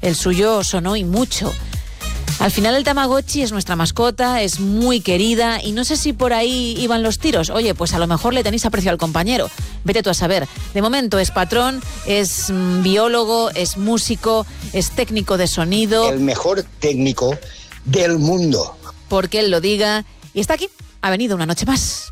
el suyo sonó y mucho. Al final el Tamagotchi es nuestra mascota, es muy querida y no sé si por ahí iban los tiros. Oye, pues a lo mejor le tenéis aprecio al compañero. Vete tú a saber. De momento es patrón, es biólogo, es músico, es técnico de sonido. El mejor técnico del mundo. Porque él lo diga. Y está aquí. Ha venido una noche más.